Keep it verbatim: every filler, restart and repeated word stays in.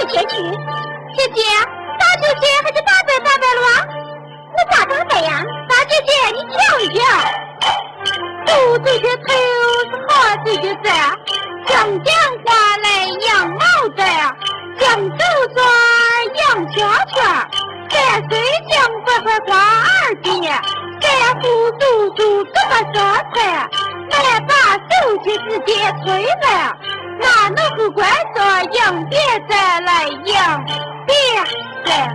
前去。姐姐，大姐姐还是大伯大伯了啊？那咋大伯呀？大姐姐，你跳一跳。不对着头是好对着这，讲讲话来养毛子，讲手抓养圈圈，三岁讲快快夸二姐，三夫祖祖这么说菜，来把手机直接吹了，那能够怪说养别再来养别再。